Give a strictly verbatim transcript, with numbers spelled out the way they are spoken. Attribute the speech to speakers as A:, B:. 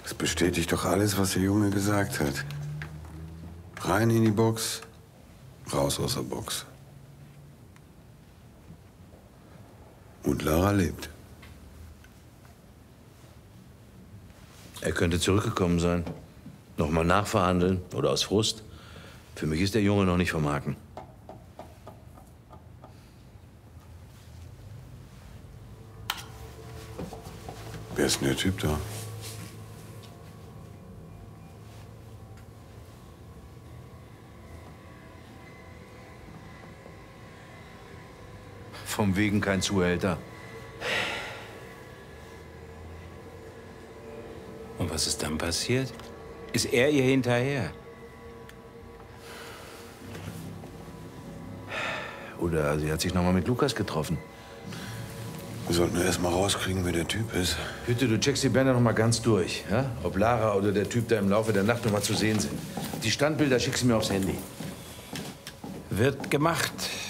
A: Das bestätigt doch alles, was der Junge gesagt hat. Rein in die Box, raus aus der Box. Und Lara lebt.
B: Er könnte zurückgekommen sein. Nochmal nachverhandeln oder aus Frust. Für mich ist der Junge noch nicht vom Haken.
A: Wer ist denn der Typ da?
B: Vom Wegen kein Zuhälter.
C: Und was ist dann passiert? Ist er ihr hinterher?
B: Oder sie hat sich noch mal mit Lukas getroffen.
A: Wir sollten erst mal rauskriegen, wer der Typ ist.
B: Bitte, du checkst die Bänder noch mal ganz durch. Ja? Ob Lara oder der Typ da im Laufe der Nacht noch mal zu sehen sind. Die Standbilder schickst du mir aufs Handy.
C: Wird gemacht.